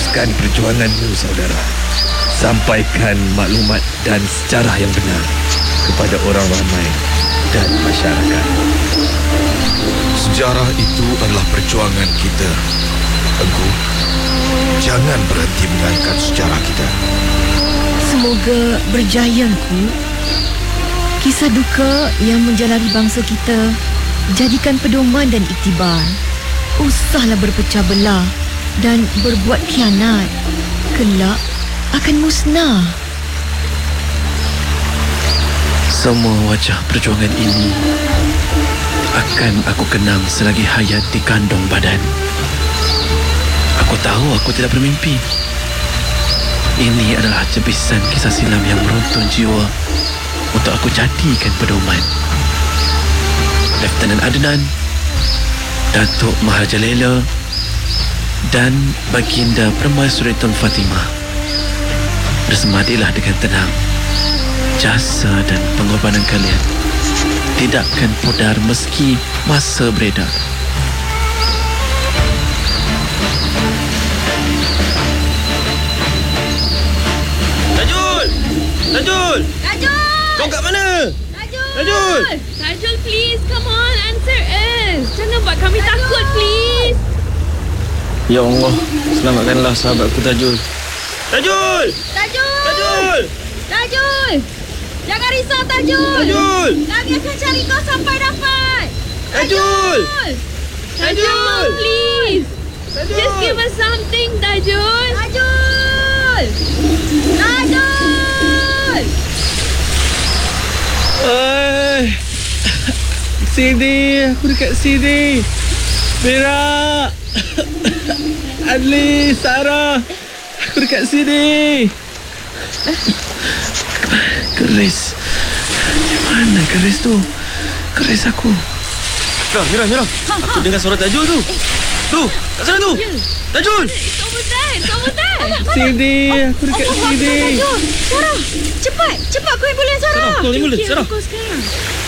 teruskan perjuanganmu, saudara. Sampaikan maklumat dan sejarah yang benar kepada orang ramai dan masyarakat. Sejarah itu adalah perjuangan kita, Engku. Jangan berhenti mengangkat sejarah kita. Semoga berjaya, Engku. Kisah duka yang menjalari bangsa kita jadikan pedoman dan iktibar. Usahlah berpecah belah dan berbuat khianat. Kelak akan musnah. Semua wajah perjuangan ini akan aku kenang selagi hayat di kandung badan. Aku tahu aku tidak bermimpi. Ini adalah jepisan kisah silam yang meruntun jiwa untuk aku jadikan pedoman. Lieutenant Adnan, Datuk Maharaja Lela dan Baginda Permaisuri Tun Fatimah, bersemadilah dengan tenang. Jasa dan pengorbanan kalian tidak akan pudar meski masa beredar. Tajul! Tajul! Tajul! Kau kat mana? Tajul! Tajul! Tajul, please, come on, answer us. Jangan buat kami takut, please. Ya Allah, selamatkanlah sahabatku Tajul. Tajul! Tajul! Tajul! Tajul! Jangan risau, Tajul. Tajul! Kami akan cari kau sampai dapat. Tajul! Tajul, please. Tajul! Just give us something, Tajul. Tajul! Tajul! Sini, aku dekat sini. Berak. Adli, Sarah, aku dekat sini. Keris. Di mana keris tu? Keris aku. Mira. Aku dengar suara Tajul tu. Tu, kat sana tu. Tajul! It's over there. Sini, aku dekat sini. Tajul! Sarah! Cepat kau ambulans, Sarah! Sarah, kau ambulans, Sarah. Kau sekarang.